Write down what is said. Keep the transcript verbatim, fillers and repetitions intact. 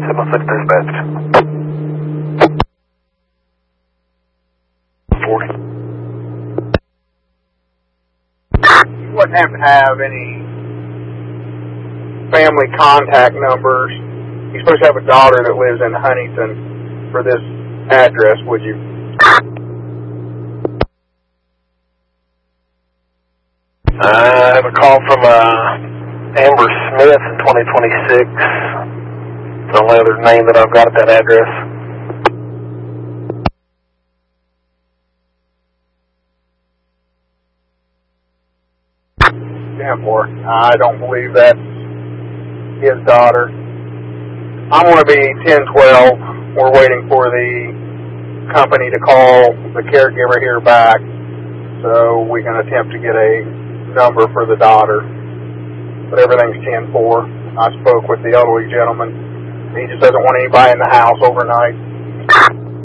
seven six dispatch. forty. You wouldn't have to have any family contact numbers. You're supposed to have a daughter that lives in Huntington for this address, would you? I have a call from uh, Amber Smith in twenty twenty-six. It's the only other name that I've got at that address. Damn, boy. I don't believe that's his daughter. I'm going to be ten twelve. We're waiting for the company to call the caregiver here back so we can attempt to get a number for the daughter. But everything's ten four. I spoke with the elderly gentleman. He just doesn't want anybody in the house overnight.